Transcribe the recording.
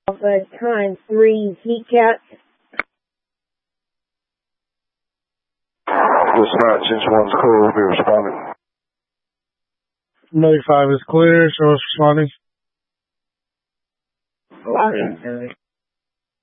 Alpha time 3 VCAT. Dispatch, inch 1's clear, we'll be responding. 95 is clear, so it's responding. Okay.